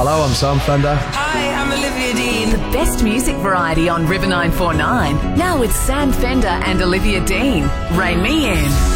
Hello, I'm Sam Fender. Hi, I'm Olivia Dean. The best music variety on River 949. Now with Sam Fender and Olivia Dean. Rain Me In.